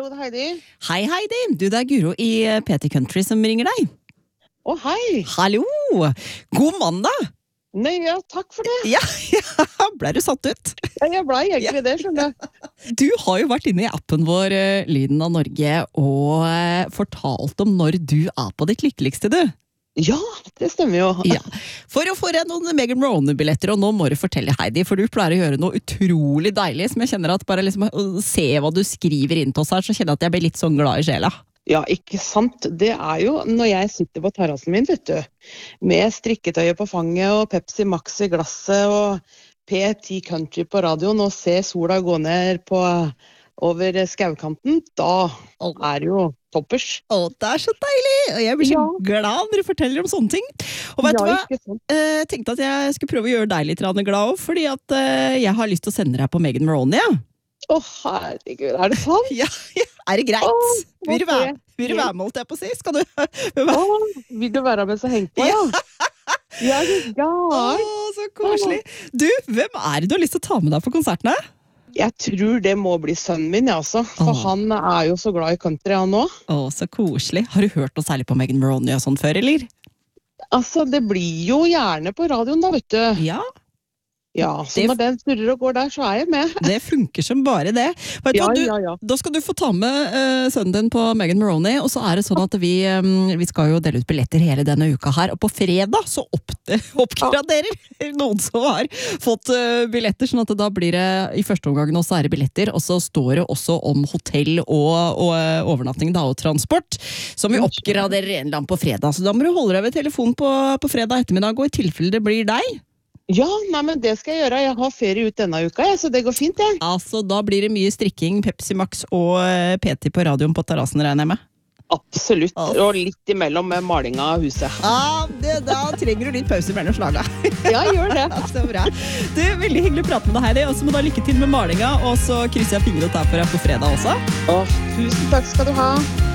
Hallo, det er Heidi. Hei Heidi, det er Guro i PT Country som ringer deg. Å, hei. Hallo, god mandag. Nei, ja, takk for det. Ja, ble du satt ut? Ja, jeg ble egentlig det, skjønner du. Du har jo vært inne i appen vår, Lyden av Norge, og fortalt om når du er på ditt lykkeligste, du. Ja, det stemmer jo. Ja, for å få deg noen Megan Maroney-billetter, og nå må du fortelle Heidi, for du pleier å gjøre noe utrolig deilig, som jeg kjenner at bare liksom å se hva du skriver inn til oss her, så kjenner jeg at jeg blir litt sånn glad i sjela. Ja, ikke sant. Det er jo når jeg sitter på terrassen min, vet du, med strikketøyet på fanget og Pepsi Max i glasset og PT Country på radioen og ser sola gå ned over skaukanten, da er det jo toppers. Å, det er så deilig! Og jeg blir så glad når du forteller om sånne ting. Og vet du hva? Jeg tenkte at jeg skulle prøve å gjøre deg litt glad også, fordi at jeg har lyst til å sende deg på Megan Maroney, ja. Å, herregud, er det sant? Ja, er det greit? Vil du være med, holdt jeg på å si? Skal du vil du være med så hengt på, ja? Ja, det er galt. Å, så koselig. Du, hvem er det du har lyst til å ta med deg på konsertene? Jeg tror det må bli sønnen min, altså. For han er jo så glad i country, han nå. Å, så koselig. Har du hørt noe særlig på Megan Maroney og sånn før, eller? Altså, det blir jo gjerne på radioen da, vet du. Ja. Ja, så når den surrer og går der, så er jeg med. Det funker som bare det. Da skal du få ta med sønnen din på Megan Maroney, og så er det sånn at vi skal jo dele ut billetter hele denne uka her, og på fredag så oppgraderer noen som har fått billetter, sånn at da blir det i første omgang også er det billetter, og så står det også om hotell og overnatting da, og transport, som vi oppgraderer en eller annen på fredag. Så da må du holde deg ved telefonen på fredag ettermiddag, og i tilfelle det blir deg. Ja, nei, men det skal jeg gjøre. Jeg har ferie ut denne uka, så det går fint, jeg. Altså, da blir det mye strikking, Pepsi Max og PT på radioen på terrassen, regner jeg med? Absolutt, og litt imellom med malinga av huset. Ja, da trenger du litt pause mellom slaga. Ja, gjør det. Så bra. Du, veldig hyggelig å prate med deg, Heidi, og så må du ha lykke til med malinga, og så krysser jeg fingre og tar for deg på fredag også. Tusen takk skal du ha.